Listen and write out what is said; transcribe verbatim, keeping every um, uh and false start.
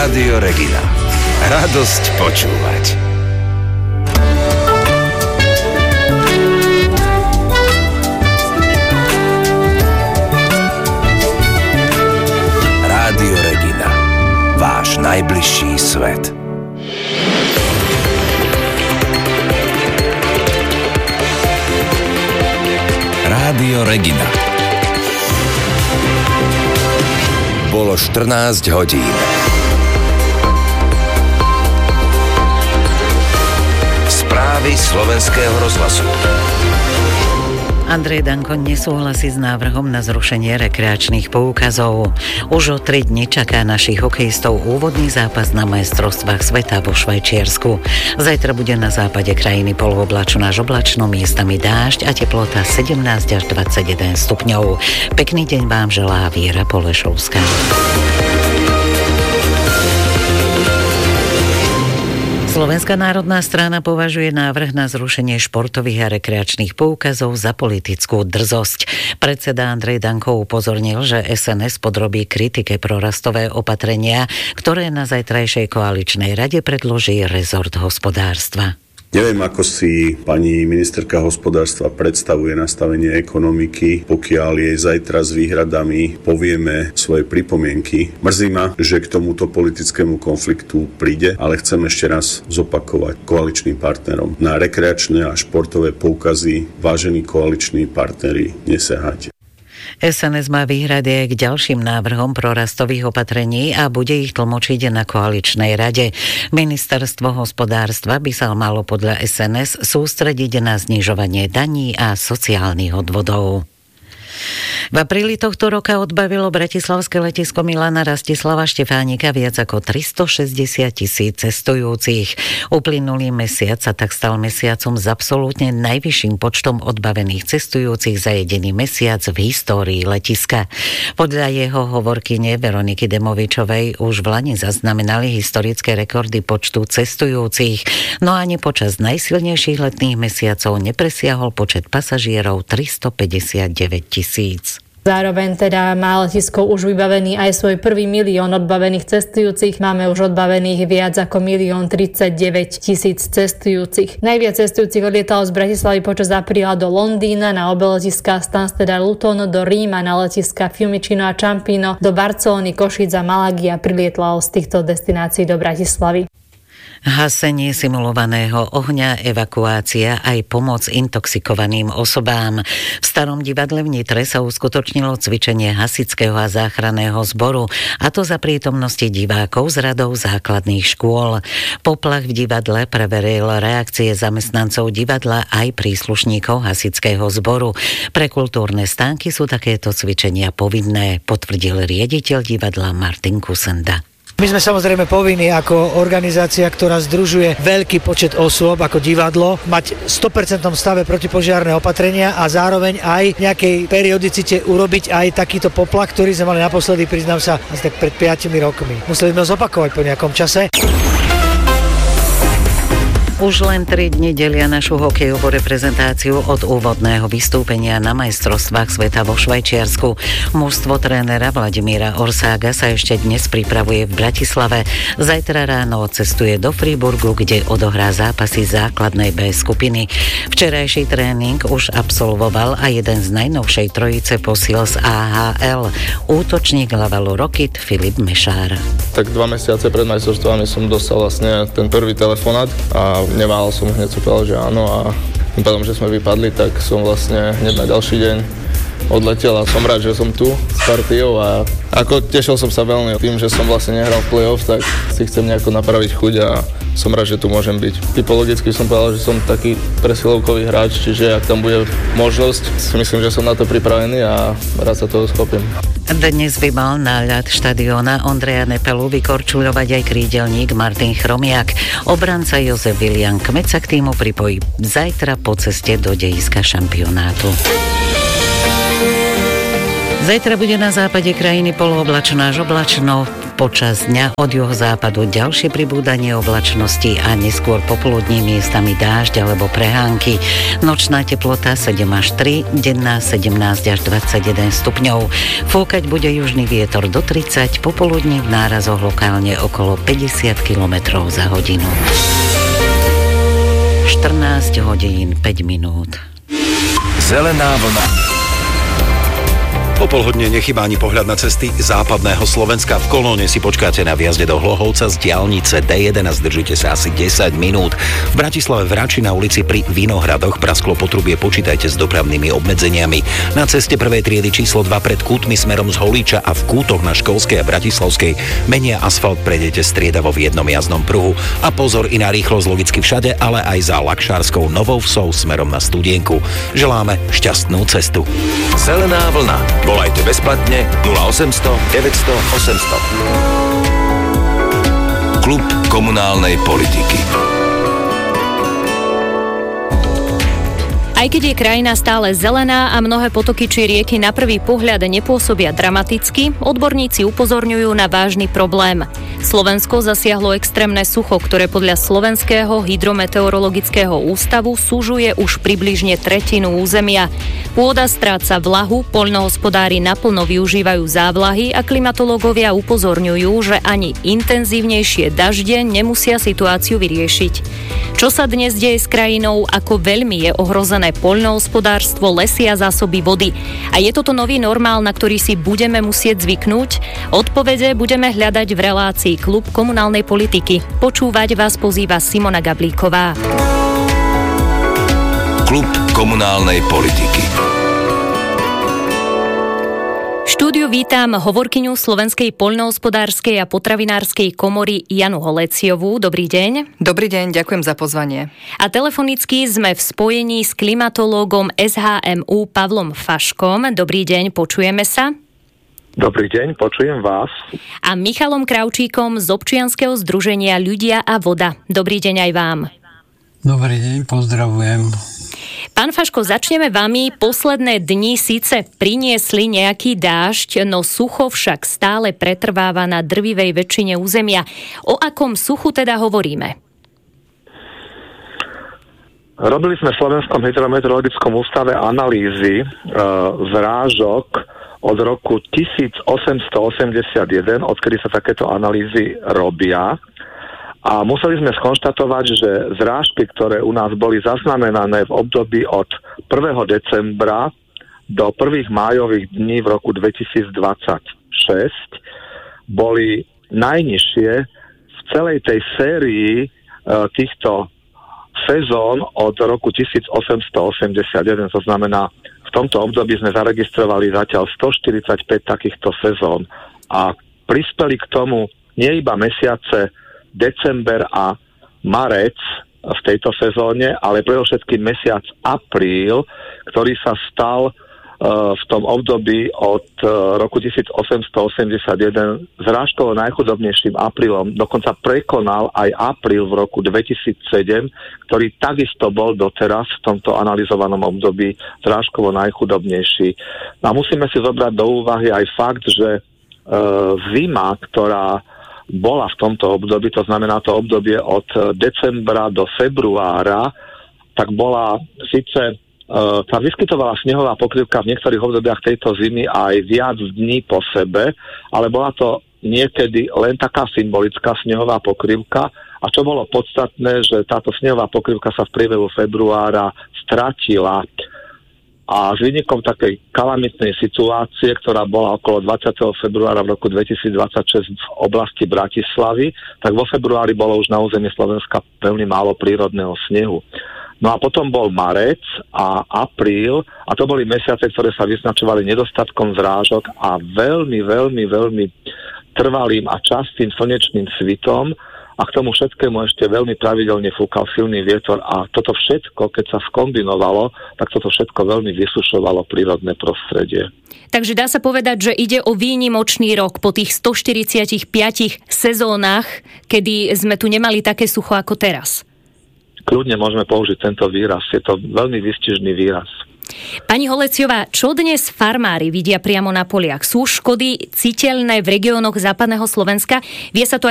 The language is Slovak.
Rádio Regina. Radosť počúvať. Rádio Regina. Váš najbližší svet. Rádio Regina. Bolo štrnásť hodín. Správy Slovenského rozhlasu. Andrej Danko nesúhlasí s návrhom na zrušenie rekreačných poukazov. Už o tri dni čaká našich hokejistov úvodný zápas na majstrovstvách sveta vo Švajčiarsku. Zajtra bude na západe krajiny polooblačno až oblačno, miestami dážď a teplota sedemnásť až dvadsaťjeden stupňov. Pekný deň vám želá Viera Polešovská. Slovenská národná strana považuje návrh na zrušenie športových a rekreačných poukazov za politickú drzosť. Predseda Andrej Danko upozornil, že es en es podrobí kritike prorastové opatrenia, ktoré na zajtrajšej koaličnej rade predloží rezort hospodárstva. Neviem, ako si pani ministerka hospodárstva predstavuje nastavenie ekonomiky, pokiaľ jej zajtra s výhradami povieme svoje pripomienky. Mrzí ma, že k tomuto politickému konfliktu príde, ale chcem ešte raz zopakovať koaličným partnerom. Na rekreačné a športové poukazy, vážení koaliční partneri, nesahajte. es en es má výhrady aj k ďalším návrhom prorastových opatrení a bude ich tlmočiť na koaličnej rade. Ministerstvo hospodárstva by sa malo podľa es en es sústrediť na znižovanie daní a sociálnych odvodov. V apríli tohto roka odbavilo bratislavské letisko Milana Rastislava Štefánika viac ako tristošesťdesiat tisíc cestujúcich. Uplynulý mesiac sa tak stal mesiacom s absolútne najvyšším počtom odbavených cestujúcich za jediný mesiac v histórii letiska. Podľa jeho hovorkyne Veroniky Demovičovej už v lani zaznamenali historické rekordy počtu cestujúcich, no ani počas najsilnejších letných mesiacov nepresiahol počet pasažierov tristopäťdesiatdeväť tisíc. Zároveň teda má letisko už vybavený aj svoj prvý milión odbavených cestujúcich. Máme už odbavených viac ako milión tridsaťdeväť tisíc cestujúcich. Najviac cestujúcich odlietalo z Bratislavy počas apríla do Londýna, na obe letiská Stansted a Luton, do Ríma, na letiska Fiumicino a Ciampino, do Barcelony, Košíc a Malagy a prilietlo z týchto destinácií do Bratislavy. Hasenie simulovaného ohňa, evakuácia aj pomoc intoxikovaným osobám. V Starom divadle v Nitre sa uskutočnilo cvičenie hasičského a záchranného zboru, a to za prítomnosti divákov z radov základných škôl. Poplach v divadle preveril reakcie zamestnancov divadla aj príslušníkov hasičského zboru. Pre kultúrne stánky sú takéto cvičenia povinné, potvrdil riaditeľ divadla Martin Kusenda. My sme samozrejme povinní ako organizácia, ktorá združuje veľký počet osôb ako divadlo, mať v sto percent stave protipožiarne opatrenia a zároveň aj nejakej periodicite urobiť aj takýto poplach, ktorý sme mali naposledy, priznám sa, asi tak pred piatimi rokmi. Museli sme ho zopakovať po nejakom čase. Už len tri dni delia našu hokejovú reprezentáciu od úvodného vystúpenia na majstrovstvách sveta vo Švajčiarsku. Mužstvo trénera Vladimíra Orsága sa ešte dnes pripravuje v Bratislave. Zajtra ráno odcestuje do Friburgu, kde odohrá zápasy základnej B skupiny. Včerajší tréning už absolvoval aj jeden z najnovšej trojice posíl z á há el. Útočník Lavalu Rocket Filip Mešár. Tak dva mesiace pred majstrovstvami som dostal vlastne ten prvý telefonát a neváhal som, hneď som povedal, že áno, a tým pádom, že sme vypadli, tak som vlastne hneď na ďalší deň odletel a som rád, že som tu s partiou a ako tešil som sa veľmi tým, že som vlastne nehral v play-off, tak si chcem nejako napraviť chuť a som rád, že tu môžem byť. Typologicky som povedal, že som taký presilovkový hráč, čiže ak tam bude možnosť, si myslím, že som na to pripravený a rád sa toho schopím. Dnes by mal na ľad štadióna Ondreja Nepelu vykorčuľovať aj krídelník Martin Chromiak. Obranca Jozef Vilian Kmet sa k týmu pripojí zajtra po ceste do dejiska šampionátu. Zajtra bude na západe krajiny polooblačno až oblačno. Počas dňa od juhozápadu ďalšie pribúdanie oblačnosti a neskôr popoludní miestami dážď alebo prehánky. Nočná teplota sedem až tri, denná sedemnásť až dvadsaťjeden stupňov. Fúkať bude južný vietor do tridsať, popoludní v nárazoch lokálne okolo päťdesiat kilometrov za hodinu. štrnásť hodín päť minút. Zelená vlna. Po polhodne nechybá ani pohľad na cesty západného Slovenska. V Kolóne si počkáte na viazde do Hlohovca z diaľnice dé jeden a zdržíte sa asi desať minút. V Bratislave v Rači na ulici pri Vinohradoch prasklo potrubie, počítajte s dopravnými obmedzeniami. Na ceste prvej triedy číslo dva pred Kútmi smerom z Holíča a v kútoch na Školskej a Bratislavskej menia asfalt, prejdete striedavo v jednom jazdnom pruhu. A pozor i na rýchlosť logicky všade, ale aj za Lakšárskou Novou Vsou smerom na Studienku. Želáme šťastnú cestu. Zelená vlna. Volajte bezplatne nula osemsto deväťsto osemsto. Klub komunálnej politiky. Aj keď je krajina stále zelená a mnohé potoky či rieky na prvý pohľad nepôsobia dramaticky, odborníci upozorňujú na vážny problém. Slovensko zasiahlo extrémne sucho, ktoré podľa Slovenského hydrometeorologického ústavu súžuje už približne tretinu územia. Pôda stráca vlahu, poľnohospodári naplno využívajú závlahy a klimatológovia upozorňujú, že ani intenzívnejšie dažde nemusia situáciu vyriešiť. Čo sa dnes deje s krajinou, ako veľmi je ohrozené poľnohospodárstvo, lesy a zásoby vody? A je toto nový normál, na ktorý si budeme musieť zvyknúť? Odpovede budeme hľadať v relácii Klub komunálnej politiky. Počúvať vás pozýva Simona Gablíková. Klub komunálnej politiky. V štúdiu vítam hovorkyňu Slovenskej poľnohospodárskej a potravinárskej komory Janu Holeciovú. Dobrý deň. Dobrý deň, ďakujem za pozvanie. A telefonicky sme v spojení s klimatológom es há em ú Pavlom Faškom. Dobrý deň, počujeme sa. Dobrý deň, počujem vás. A Michalom Kravčíkom z občianskeho združenia Ľudia a voda. Dobrý deň aj vám. Dobrý deň, pozdravujem. Pán Faško, začneme vami. Posledné dni síce priniesli nejaký dážď, no sucho však stále pretrváva na drvivej väčšine územia. O akom suchu teda hovoríme? Robili sme v Slovenskom hydrometeorologickom ústave analýzy e, zrážok od roku tisícosemstoosemdesiatjeden, odkedy sa takéto analýzy robia. A museli sme skonštatovať, že zrážky, ktoré u nás boli zaznamenané v období od prvého decembra do prvých májových dní v roku dvetisícdvadsaťšesť, boli najnižšie v celej tej sérii e, týchto sezón od roku tisícosemstoosemdesiatjeden. To znamená, v tomto období sme zaregistrovali zatiaľ stoštyridsaťpäť takýchto sezón a prispeli k tomu nie iba mesiace december a marec v tejto sezóne, ale predovšetkým mesiac apríl, ktorý sa stal uh, v tom období od uh, roku tisícosemstoosemdesiatjeden zrážkovo najchudobnejším aprílom. Dokonca prekonal aj apríl v roku dvetisícsedem, ktorý takisto bol doteraz v tomto analyzovanom období zrážkovo najchudobnejší. A musíme si zobrať do úvahy aj fakt, že uh, zima, ktorá bola v tomto období, to znamená to obdobie od decembra do februára, tak bola síce, uh, sa vyskytovala snehová pokrývka v niektorých obdobiach tejto zimy aj viac dní po sebe, ale bola to niekedy len taká symbolická snehová pokrývka a čo bolo podstatné, že táto snehová pokrývka sa v priebehu februára stratila. A s výnikom takej kalamitnej situácie, ktorá bola okolo dvadsiateho februára v roku dvetisícdvadsaťšesť v oblasti Bratislavy, tak vo februári bolo už na území Slovenska veľmi málo prírodného snehu. No a potom bol marec a apríl a to boli mesiace, ktoré sa vyznačovali nedostatkom zrážok a veľmi, veľmi, veľmi trvalým a častým slnečným svitom. A k tomu všetkému ešte veľmi pravidelne fúkal silný vietor a toto všetko, keď sa skombinovalo, tak toto všetko veľmi vysušovalo prírodné prostredie. Takže dá sa povedať, že ide o výnimočný rok po tých stoštyridsiatich sezónach, kedy sme tu nemali také sucho ako teraz. Kľudne môžeme použiť tento výraz, je to veľmi výstižný výraz. Pani Holeciová, čo dnes farmári vidia priamo na poliach? Sú škody citeľné v regiónoch západného Slovenska? Vie sa to